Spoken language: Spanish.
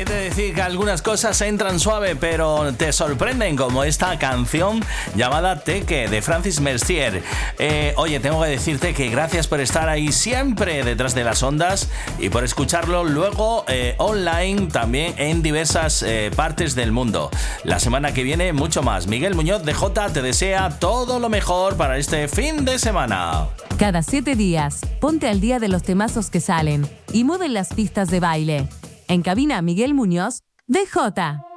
He de decir que algunas cosas entran suave, pero te sorprenden, como esta canción llamada Teque, de Francis Mercier. Oye, tengo que decirte que gracias por estar ahí siempre detrás de las ondas y por escucharlo luego online también en diversas partes del mundo. La semana que viene mucho más. Miguel Muñoz de Jota te desea todo lo mejor para este fin de semana. Cada 7 días, ponte al día de los temazos que salen y mueven las pistas de baile. En cabina, Miguel Muñoz de Jota.